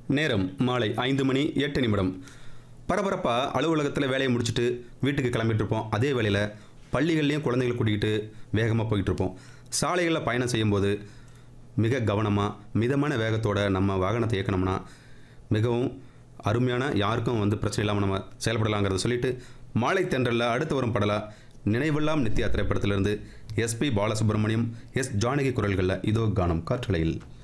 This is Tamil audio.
நேரம் மாலை 5 மணி 8 நிமிடம். பரபரப்பா அலுவலகத்தில் வேலையை முடிச்சுட்டு வீட்டுக்கு கிளம்பிட்டு இருப்போம். அதே வேளையில் பள்ளிகள்லையும் குழந்தைகளை கூட்டிகிட்டு வேகமாக போயிட்டு இருப்போம். சாலைகளில் பயணம் செய்யும்போது மிக கவனமாக மிதமான வேகத்தோட நம்ம வாகனத்தை இயக்கணும்னா மிகவும் அருமையான யாருக்கும் பிரச்சனை இல்லாமல் நம்ம செயல்படலாங்கிறத சொல்லிட்டு மாலை தென்றலில் அடுத்து வரும் படலா நினைவெல்லாம் நித்யா திரைப்படத்திலிருந்து எஸ்பி பாலசுப்ரமணியம், எஸ் ஜானகி குரல்களில் இதோ கானம் காற்றலையில்.